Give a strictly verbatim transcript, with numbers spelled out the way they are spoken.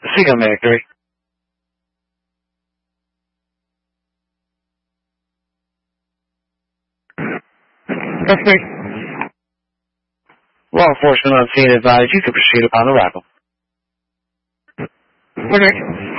Seagull Medic three. That's me. Law enforcement on scene advised you to proceed upon arrival. Okay.